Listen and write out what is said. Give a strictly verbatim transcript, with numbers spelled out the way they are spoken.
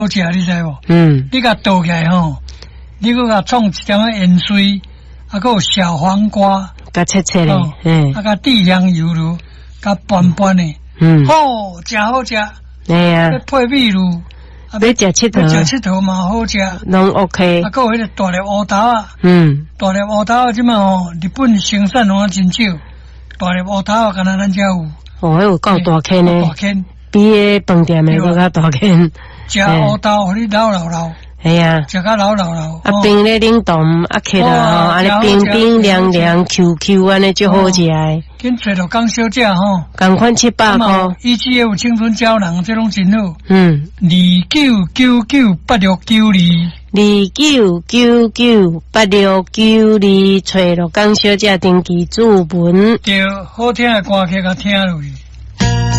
好食，你知无？ 嗯， 你甲倒起来吼，你搁甲创一点仔盐水，啊，搁有小黄瓜， 甲切切嘞，嗯， 啊，甲地香油卤，甲拌拌的， 嗯， 好，真好食。 哎呀， 配米露， 要食佚佗， 食佚佗嘛好食， 拢 OK。 啊，搁有迄个大粒乌豆啊， 嗯， 大粒乌豆啊，即嘛吼，日本生产拢真少，大粒乌豆啊，敢若咱遮有。 哦，迄有够大坑呢， 大坑， 比迄饭店的搁较大坑。 食乌豆，互你老老老。 系啊， 食甲老老老。 啊，冰咧冷冻，啊，起来吼，安尼冰冰凉凉 Q Q 安尼就好食诶。 紧找到港小姐吼， 共款七百块。 以前有青春胶囊，这拢真好。 嗯， 二九九九八六九二， 二九九九八六九二，找到港小姐登记注文。 对，好听诶歌曲甲听落去。